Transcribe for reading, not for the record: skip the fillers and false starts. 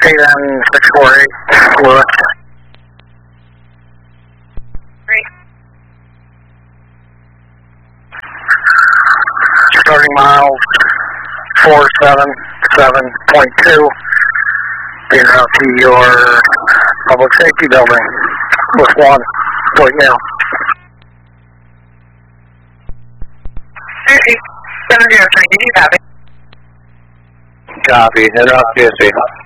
648, Lewis. Starting miles 477.2. Being out to your public safety building with 1 point now. 703, did you copy? Copy. Head off PSC.